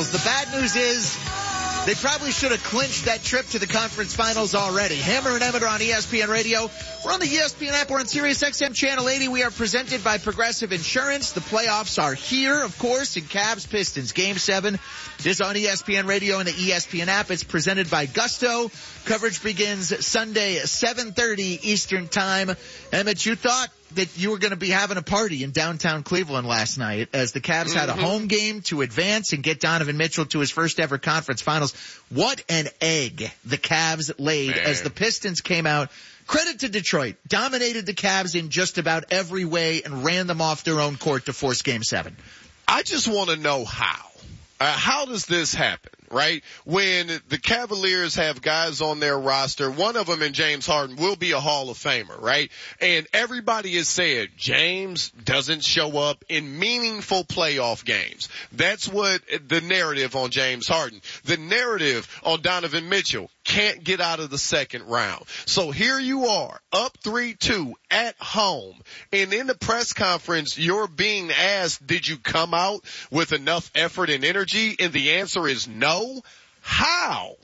finals. The bad news is they probably should have clinched that trip to the conference finals already. Hammer and Emmett are on ESPN Radio. We're on the ESPN app. We're on Sirius XM Channel 80. We are presented by Progressive Insurance. The playoffs are here, of course, in Cavs Pistons. Game 7 is on ESPN Radio and the ESPN app. It's presented by Gusto. Coverage begins Sunday, 7:30 Eastern Time. Emmett, you thought that you were going to be having a party in downtown Cleveland last night as the Cavs had a home game to advance and get Donovan Mitchell to his first ever conference finals. What an egg the Cavs laid as the Pistons came out. Credit to Detroit. Dominated the Cavs in just about every way and ran them off their own court to force Game 7. I just want to know how. How does this happen, right? When the Cavaliers have guys on their roster, one of them in James Harden will be a Hall of Famer, right? And everybody has said James doesn't show up in meaningful playoff games. That's what the narrative on James Harden. The narrative on Donovan Mitchell can't get out of the second round. So here you are, up 3-2 at home. And in the press conference, you're being asked, did you come out with enough effort and energy? And the answer is no. How?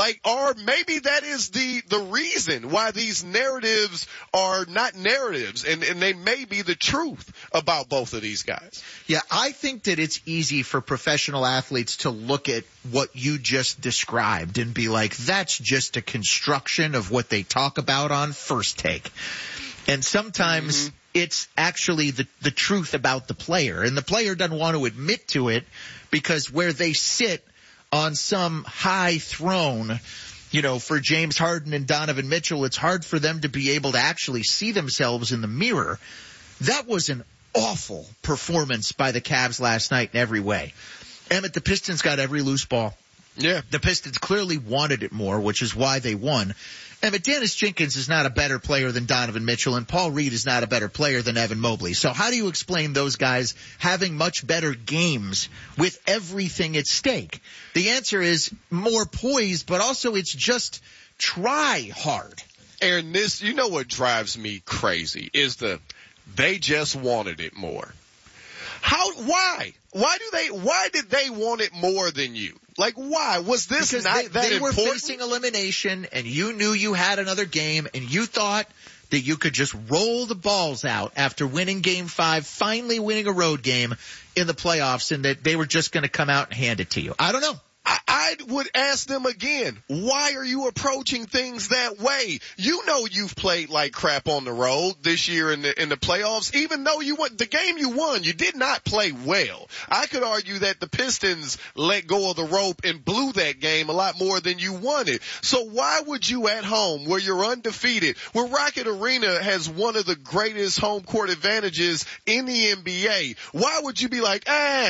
Or maybe that is the reason why these narratives are not narratives and they may be the truth about both of these guys. Yeah, I think that it's easy for professional athletes to look at what you just described and be like, that's just a construction of what they talk about on First Take. And sometimes it's actually the truth about the player, and the player doesn't want to admit to it because where they sit on some high throne, for James Harden and Donovan Mitchell, it's hard for them to be able to actually see themselves in the mirror. That was an awful performance by the Cavs last night in every way. Emmett, the Pistons got every loose ball. Yeah. The Pistons clearly wanted it more, which is why they won. Emmett, Dennis Jenkins is not a better player than Donovan Mitchell, and Paul Reed is not a better player than Evan Mobley. So how do you explain those guys having much better games with everything at stake? The answer is more poise, but also it's just try hard. Aaron, what drives me crazy is they just wanted it more. Why? Why did they want it more than you? Why? Was this because not that important? They were facing elimination, and you knew you had another game, and you thought that you could just roll the balls out after winning Game 5, finally winning a road game in the playoffs, and that they were just going to come out and hand it to you. I don't know. I would ask them again, why are you approaching things that way? You know you've played like crap on the road this year in the playoffs. Even though you won the game you won, you did not play well. I could argue that the Pistons let go of the rope and blew that game a lot more than you wanted. So why would you at home, where you're undefeated, where Rocket Arena has one of the greatest home court advantages in the NBA, why would you be like,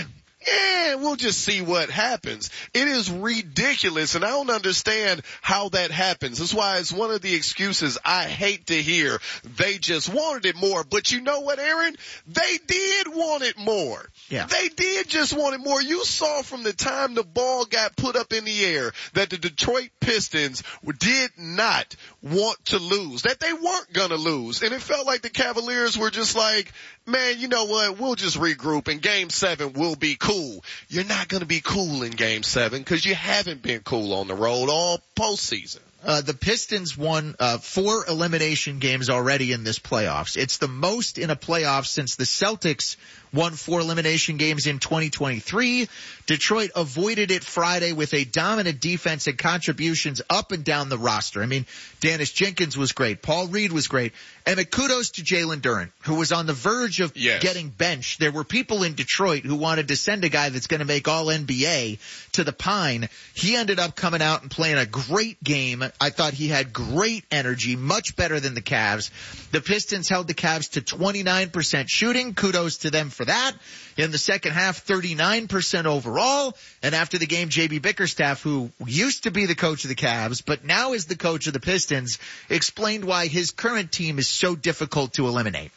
we'll just see what happens? It is ridiculous, and I don't understand how that happens. That's why it's one of the excuses I hate to hear. They just wanted it more. But you know what, Aaron? They did want it more. Yeah. They did just want it more. You saw from the time the ball got put up in the air that the Detroit Pistons did not want to lose, that they weren't going to lose. And it felt like the Cavaliers were just like, man, you know what? We'll just regroup, and Game 7 will be cool. You're not going to be cool in Game 7 because you haven't been cool on the road all postseason. The Pistons won 4 elimination games already in this playoffs. It's the most in a playoff since the Celtics won 4 elimination games in 2023. Detroit avoided it Friday with a dominant defense and contributions up and down the roster. I mean, Dennis Jenkins was great. Paul Reed was great. And kudos to Jalen Duren, who was on the verge of getting benched. There were people in Detroit who wanted to send a guy that's going to make All-NBA to the Pine. He ended up coming out and playing a great game. I thought he had great energy, much better than the Cavs. The Pistons held the Cavs to 29% shooting. Kudos to them for that. In the second half, 39% overall. And after the game, J.B. Bickerstaff, who used to be the coach of the Cavs, but now is the coach of the Pistons, explained why his current team is so difficult to eliminate.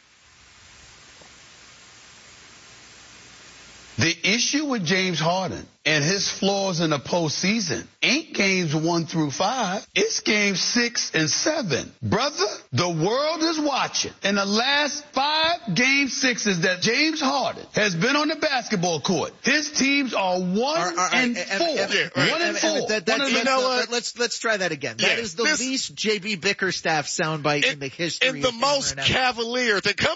The issue with James Harden and his flaws in the postseason ain't games 1 through 5. It's games 6 and 7. Brother, the world is watching. In the last 5 game 6s that James Harden has been on the basketball court, his teams are 1 and 4. 1 and 4. You know what? Let's try that again. That is the least JB Bickerstaff soundbite in the history and the most cavalier thing.